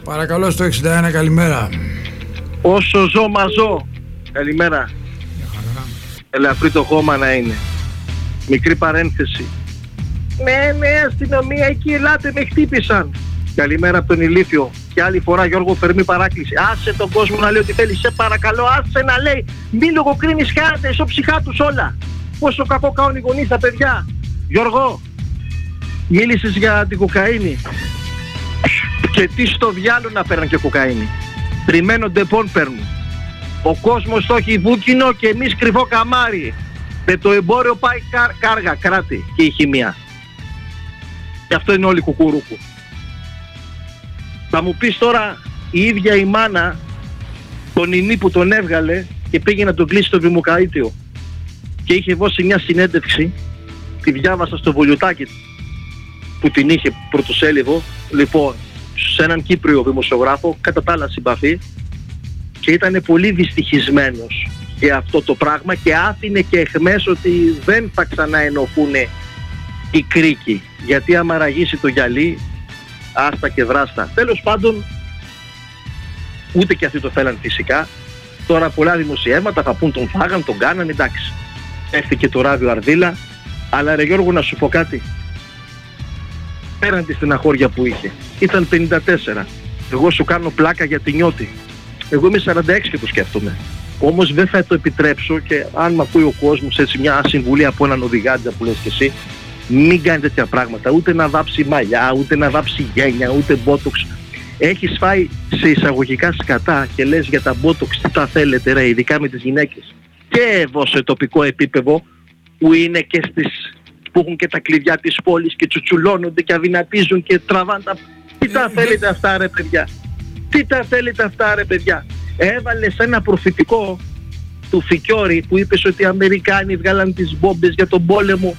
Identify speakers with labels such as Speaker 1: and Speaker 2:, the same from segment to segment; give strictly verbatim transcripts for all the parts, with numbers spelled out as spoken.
Speaker 1: Παρακαλώ στο εξήντα ένα, καλημέρα.
Speaker 2: Όσο ζω μαζώ. Καλημέρα. Ελαφρύ το χώμα να είναι. Μικρή παρένθεση. Ναι, ναι, αστυνομία εκεί, ελάτε, με χτύπησαν. Καλημέρα από τον Ηλίθιο. Και άλλη φορά, Γιώργο, Φερμή παράκληση. Άσε τον κόσμο να λέει ό,τι θέλει. Σε παρακαλώ, άσε να λέει. Μη λογοκρίνεις, χάνεται στο ψυχά τους όλα. Πόσο κακό κάνουν οι γονείς στα παιδιά. Γιώργο, μίλησες για την κοκαίνη. Και τι στο διάλογο να παίρνουν και κοκαίνη. Τριμμένο ντεπών παίρνουν. Ο κόσμος το έχει βούκινο και εμείς κρυβό καμάρι. Με το εμπόριο πάει κάρ, κάργα, κράτη και η χημεία. Και αυτό είναι όλοι κουκουρούκου. Θα μου πεις τώρα η ίδια η μάνα τον Ινή που τον έβγαλε και πήγε να τον κλείσει στο βημοκαΐτιο και είχε δώσει μια συνέντευξη, τη διάβασα στο βολιωτάκι που την είχε πρωτοσέλιδο, λοιπόν, σε έναν Κύπριο δημοσιογράφο, κατά τα άλλα συμπαθή, και ήταν πολύ δυστυχισμένος για αυτό το πράγμα και άφηνε και εχμές ότι δεν θα ξαναενωθούν οι κρίκοι, γιατί άμα ραγίσει το γυαλί, άστα και δράστα. Τέλος πάντων, ούτε και αυτοί το θέλαν φυσικά. Τώρα πολλά δημοσιεύματα θα πούν τον φάγαν, τον κάναν, εντάξει. Έφτηκε το ράδιο Αρδίλα, αλλά ρε Γιώργο, να σου πω κάτι. Πέραν τη στεναχώρια που είχε, ήταν πενήντα τέσσερα. Εγώ σου κάνω πλάκα για την νιώτη. Εγώ είμαι σαράντα έξι και το σκέφτομαι. Όμως δεν θα το επιτρέψω, και αν με ακούει ο κόσμος, έτσι μια συμβουλή από έναν οδηγάτζα που λες και εσύ, μην κάνει τέτοια πράγματα. Ούτε να βάψει μαλλιά, ούτε να βάψει γένια, ούτε μπότοξ. Έχεις φάει σε εισαγωγικά σκατά και λες για τα μπότοξ τι τα θέλετε ρε, ειδικά με τις γυναίκες. Και εδώ σε τοπικό επίπεδο που είναι και στις, που έχουν και τα κλειδιά της πόλης και τσουτσουλώνονται και αδυνατίζουν και τραβάνε τα... Τι τα θέλετε αυτά ρε παιδιά. Τι τα θέλετε αυτά ρε παιδιά. Έβαλες ένα προφητικό του Φικιόρη που είπες ότι οι Αμερικάνοι βγάλαν τις μπόμπες για τον πόλεμο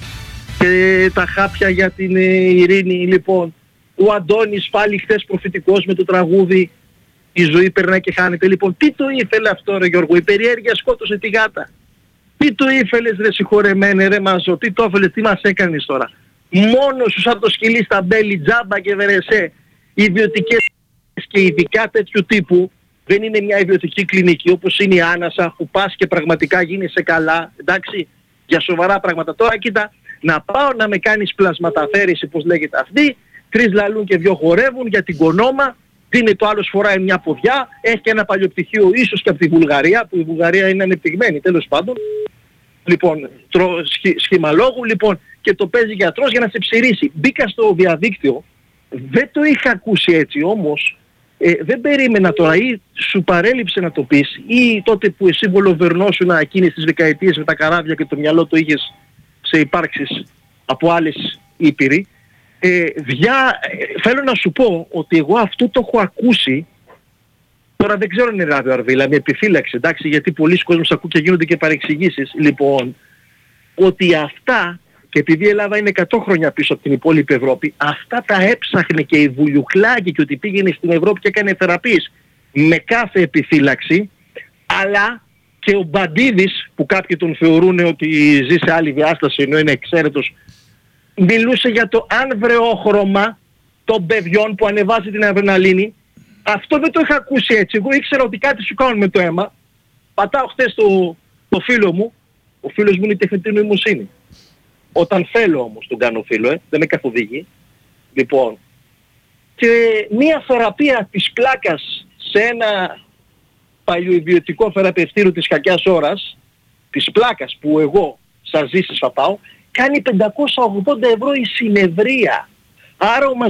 Speaker 2: και τα χάπια για την ειρήνη. Λοιπόν, ο Αντώνης πάλι χθες προφητικός με το τραγούδι «Η ζωή περνάει και χάνεται». Λοιπόν, τι το ήθελε αυτό ρε Γιώργο, η περιέργεια σκότωσε τη γάτα. Τι το ήθελες ρε συγχωρεμένε ρε Μαζό, τι το ήθελες, τι μας έκανες τώρα. Μόνος σου σαν το σκυλί στα μπέλη, τζάμπα και βερεσέ, ιδιωτικές και ειδικά τέτοιου τύπου. Δεν είναι μια ιδιωτική κλινική όπως είναι η Άνασα που πας και πραγματικά γίνεσαι καλά, εντάξει, για σοβαρά πράγματα. Τώρα κοίτα, να πάω να με κάνεις πλασματαφέρηση, πώς λέγεται αυτή, τρεις λαλούν και δυο χορεύουν για την κονόμα, δίνει το άλλος φοράει μια ποδιά, έχει και ένα παλιοπτυχίο ίσως και από τη Βουλγαρία, που η Βουλγαρία είναι ανεπτυγμένη τέλος πάντων. Λοιπόν, τρο, σχη, σχημαλόγου, λοιπόν, και το παίζει γιατρός για να σε ψηρίσει. Μπήκα στο διαδίκτυο, δεν το είχα ακούσει έτσι όμως. Ε, δεν περίμενα τώρα, ή σου παρέλειψε να το πεις, ή τότε που εσύ βολοβερνώσουν εκείνες τις δεκαετίες με τα καράβια και το μυαλό το είχες σε υπάρξεις από άλλες ήπειροι. Ε, διά, ε, θέλω να σου πω ότι εγώ αυτό το έχω ακούσει, τώρα δεν ξέρω αν είναι ράδιο Αρβίλα, με επιφύλαξε, εντάξει, γιατί πολλοί κόσμος ακούν και γίνονται και παρεξηγήσεις. Λοιπόν, ότι αυτά, και επειδή η Ελλάδα είναι εκατό χρόνια πίσω από την υπόλοιπη Ευρώπη, αυτά τα έψαχνε και η Βουλιουχλάκη και ότι πήγαινε στην Ευρώπη και έκανε θεραπείες με κάθε επιφύλαξη, αλλά και ο Μπαντίδης, που κάποιοι τον θεωρούν ότι ζει σε άλλη διάσταση ενώ είναι εξαίρετος, μιλούσε για το ανβρεόχρωμα των παιδιών που ανεβάζει την αδρεναλίνη. Αυτό δεν το είχα ακούσει έτσι. Εγώ ήξερα ότι κάτι σου κάνουν με το αίμα. Πατάω χθες το, το φίλο μου. Ο φίλος μου είναι η τεχνητή νοημοσύνη. Όταν θέλω όμως τον κάνω φίλο, ε, δεν με καθοδηγεί. Λοιπόν, και μία θεραπεία της πλάκας σε ένα παλιοϊδιωτικό θεραπευτήριο της κακιάς ώρας, της πλάκας που εγώ σας ζήσεις θα πάω, κάνει πεντακόσια ογδόντα ευρώ η συνεδρία. Άρα ο